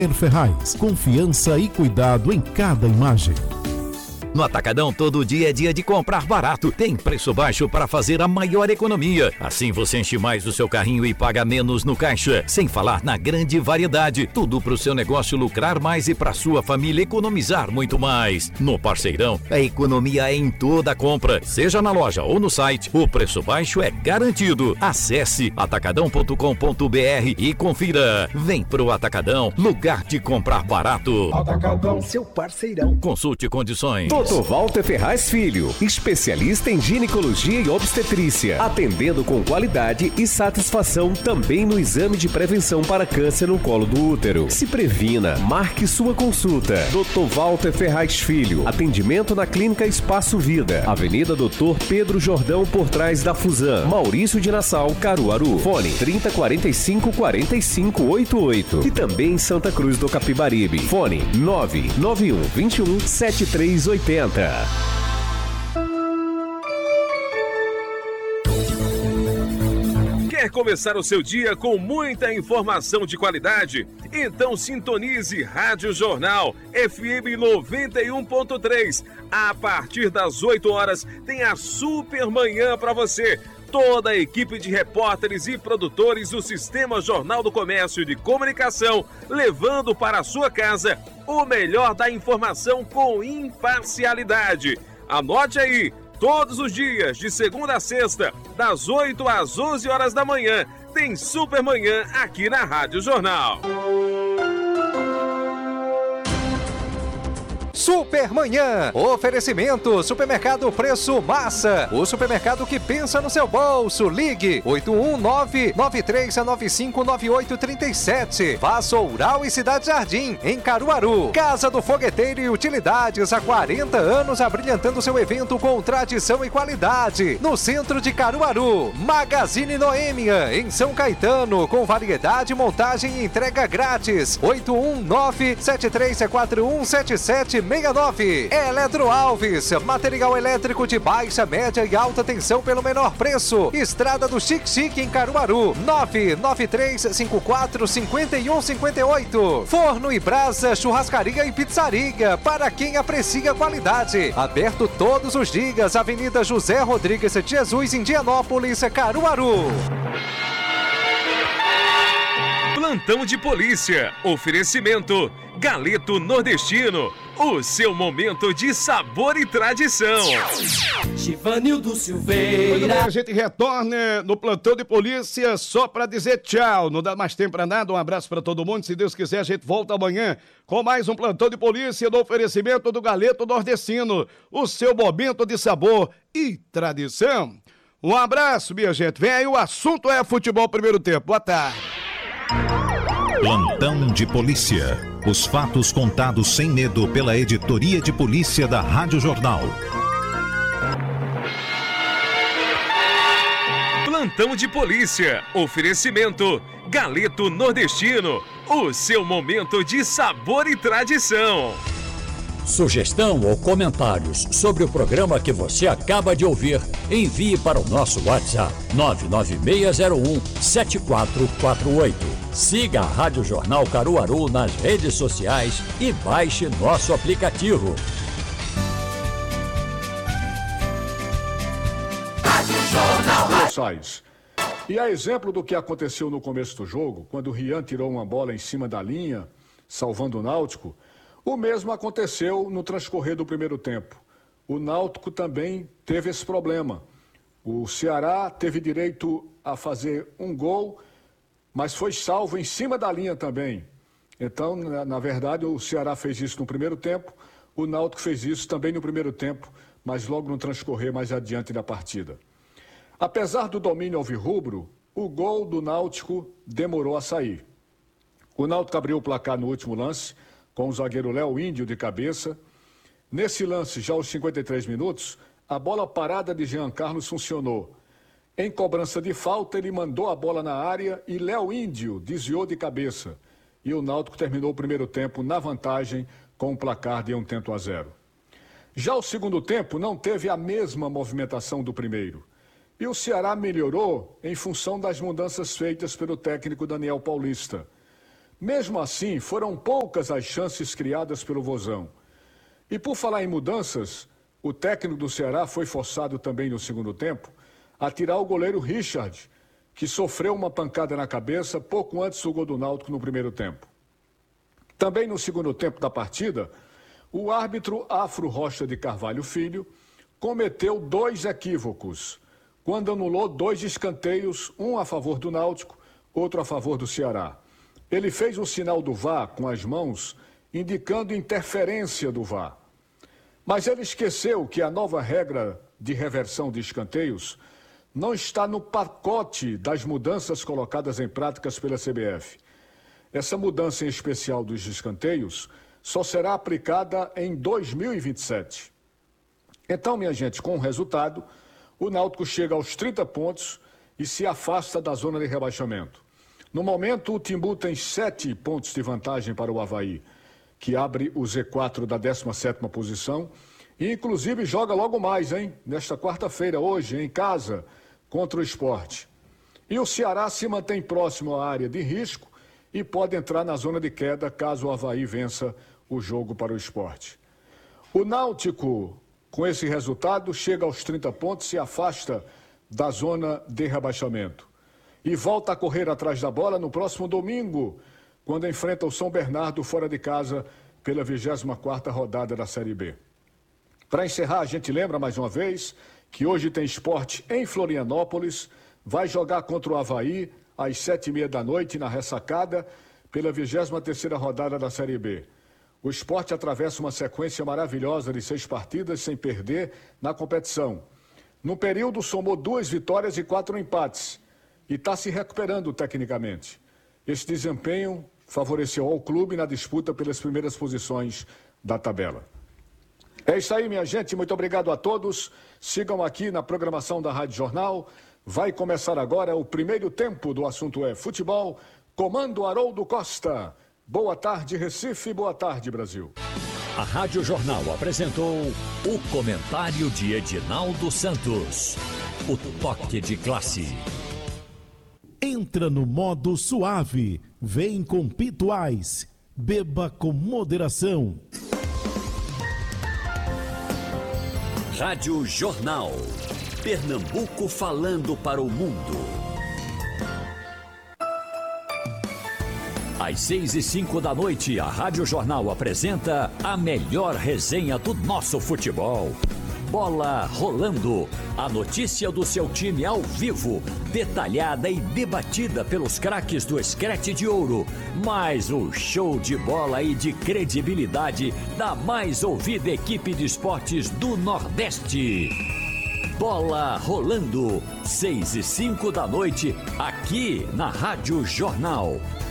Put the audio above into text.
Ferraz, confiança e cuidado em cada imagem. No Atacadão, todo dia é dia de comprar barato. Tem preço baixo para fazer a maior economia. Assim você enche mais o seu carrinho e paga menos no caixa. Sem falar na grande variedade. Tudo para o seu negócio lucrar mais e para sua família economizar muito mais. No Parceirão, a economia é em toda a compra. Seja na loja ou no site, o preço baixo é garantido. Acesse atacadão.com.br e confira. Vem pro Atacadão, lugar de comprar barato. Atacadão, seu parceirão. Consulte condições. Dr. Walter Ferraz Filho, especialista em ginecologia e obstetrícia, atendendo com qualidade e satisfação também no exame de prevenção para câncer no colo do útero. Se previna, marque sua consulta. Dr. Walter Ferraz Filho, atendimento na Clínica Espaço Vida, Avenida Dr. Pedro Jordão, por trás da Fusan, Maurício de Nassau, Caruaru. Fone 3045-4588 e também em Santa Cruz do Capibaribe. Fone 99121-7380. Quer começar o seu dia com muita informação de qualidade? Então sintonize Rádio Jornal FM 91.3. A partir das 8 horas tem a Super Manhã para você. Toda a equipe de repórteres e produtores do Sistema Jornal do Comércio de Comunicação, levando para a sua casa o melhor da informação com imparcialidade. Anote aí, todos os dias, de segunda a sexta, das 8 às 11 horas da manhã, tem Super Manhã aqui na Rádio Jornal. Supermanhã, oferecimento, Supermercado Preço Massa, o supermercado que pensa no seu bolso. Ligue 819-9395-9837. Vassoural e Cidade Jardim, em Caruaru. Casa do Fogueteiro e Utilidades, há 40 anos abrilhantando seu evento com tradição e qualidade. No centro de Caruaru. Magazine Noêmia, em São Caetano, com variedade, montagem e entrega grátis. 819-7341-7769. Eletro Alves, material elétrico de baixa, média e alta tensão pelo menor preço. Estrada do Xique-Xique, em Caruaru. 99354-5158. Forno e Brasa, churrascaria e pizzaria, para quem aprecia qualidade. Aberto todos os dias. Avenida José Rodrigues de Jesus, Indianópolis, Caruaru. Plantão de Polícia. Oferecimento Galeto Nordestino. O seu momento de sabor e tradição. Givanildo Silveira. Muito bem, a gente retorna no Plantão de Polícia só para dizer tchau. Não dá mais tempo para nada. Um abraço para todo mundo. Se Deus quiser, a gente volta amanhã com mais um Plantão de Polícia no oferecimento do Galeto Nordestino. O seu momento de sabor e tradição. Um abraço, minha gente. Vem aí, o assunto é futebol primeiro tempo. Boa tarde. Plantão de Polícia. Os fatos contados sem medo pela editoria de polícia da Rádio Jornal. Plantão de Polícia. Oferecimento Galeto Nordestino. O seu momento de sabor e tradição. Sugestão ou comentários sobre o programa que você acaba de ouvir, envie para o nosso WhatsApp 99601-7448. Siga a Rádio Jornal Caruaru nas redes sociais e baixe nosso aplicativo. Rádio Jornal. E a exemplo do que aconteceu no começo do jogo, quando o Rian tirou uma bola em cima da linha, salvando o Náutico, o mesmo aconteceu no transcorrer do primeiro tempo. O Náutico também teve esse problema. O Ceará teve direito a fazer um gol, mas foi salvo em cima da linha também. Então, na verdade, o Ceará fez isso no primeiro tempo, o Náutico fez isso também no primeiro tempo, mas logo no transcorrer mais adiante da partida. Apesar do domínio alvirrubro, o gol do Náutico demorou a sair. O Náutico abriu o placar no último lance, com o zagueiro Léo Índio de cabeça. Nesse lance, já aos 53 minutos, a bola parada de Jean Carlos funcionou. Em cobrança de falta, ele mandou a bola na área e Léo Índio desviou de cabeça. E o Náutico terminou o primeiro tempo na vantagem, com um placar de 1-0. Já o segundo tempo não teve a mesma movimentação do primeiro. E o Ceará melhorou em função das mudanças feitas pelo técnico Daniel Paulista. Mesmo assim, foram poucas as chances criadas pelo Vozão. E por falar em mudanças, o técnico do Ceará foi forçado também no segundo tempo a tirar o goleiro Richard, que sofreu uma pancada na cabeça pouco antes do gol do Náutico no primeiro tempo. Também no segundo tempo da partida, o árbitro Afro Rocha de Carvalho Filho cometeu 2 equívocos, quando anulou 2 escanteios, um a favor do Náutico, outro a favor do Ceará. Ele fez o sinal do VAR com as mãos, indicando interferência do VAR. Mas ele esqueceu que a nova regra de reversão de escanteios não está no pacote das mudanças colocadas em práticas pela CBF. Essa mudança em especial dos escanteios só será aplicada em 2027. Então, minha gente, com o resultado, o Náutico chega aos 30 pontos e se afasta da zona de rebaixamento. No momento, o Timbu tem 7 pontos de vantagem para o Avaí, que abre o Z4 da 17ª posição e, inclusive, joga logo mais, hein? Nesta quarta-feira, hoje, em casa, contra o Sport. E o Ceará se mantém próximo à área de risco e pode entrar na zona de queda caso o Avaí vença o jogo para o Sport. O Náutico, com esse resultado, chega aos 30 pontos, se afasta da zona de rebaixamento. E volta a correr atrás da bola no próximo domingo, quando enfrenta o São Bernardo fora de casa pela 24ª rodada da Série B. Para encerrar, a gente lembra mais uma vez que hoje tem Sport em Florianópolis, vai jogar contra o Avaí às 7h30 da noite na ressacada pela 23ª rodada da Série B. O Sport atravessa uma sequência maravilhosa de 6 partidas sem perder na competição. No período, somou 2 vitórias e 4 empates e está se recuperando tecnicamente. Esse desempenho favoreceu ao clube na disputa pelas primeiras posições da tabela. É isso aí, minha gente. Muito obrigado a todos. Sigam aqui na programação da Rádio Jornal. Vai começar agora o primeiro tempo do Assunto é Futebol. Comando Haroldo Costa. Boa tarde, Recife. Boa tarde, Brasil. A Rádio Jornal apresentou o comentário de Edinaldo Santos. O toque de classe. Entra no modo suave. Vem com Pituais. Beba com moderação. Rádio Jornal. Pernambuco falando para o mundo. Às 6h05 da noite, a Rádio Jornal apresenta a melhor resenha do nosso futebol. Bola rolando. A notícia do seu time ao vivo, detalhada e debatida pelos craques do Screte de Ouro. Mais o show de bola e de credibilidade da mais ouvida equipe de esportes do Nordeste. Bola rolando. 6h05 da noite, aqui na Rádio Jornal.